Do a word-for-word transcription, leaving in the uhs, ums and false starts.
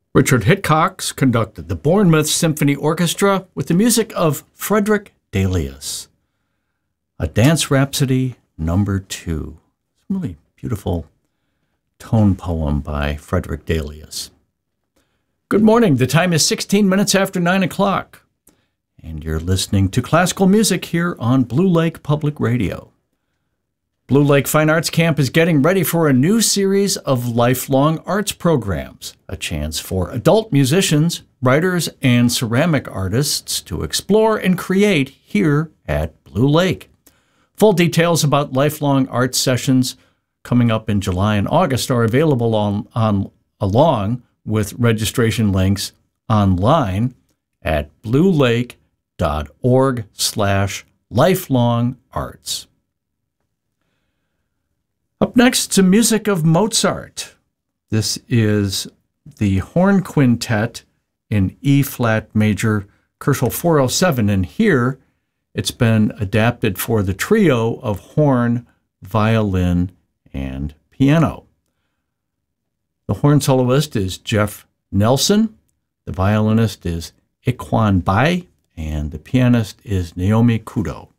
Richard Hitchcock conducted the Bournemouth Symphony Orchestra with the music of Frederick Delius. A Dance Rhapsody number two. It's a really beautiful tone poem by Frederick Delius. Good morning. The time is sixteen minutes after nine o'clock, and you're listening to classical music here on Blue Lake Public Radio. Blue Lake Fine Arts Camp is getting ready for a new series of lifelong arts programs, a chance for adult musicians, writers, and ceramic artists to explore and create here at Blue Lake. Full details about lifelong arts sessions coming up in July and August are available on, on along with registration links online at bluelake.org slash lifelong arts. Up next, some music of Mozart. This is the Horn Quintet in E-flat major, Koszul four oh seven, and here it's been adapted for the trio of horn, violin, and piano. The horn soloist is Jeff Nelson, the violinist is Iquan Bai, and the pianist is Naomi Kudo.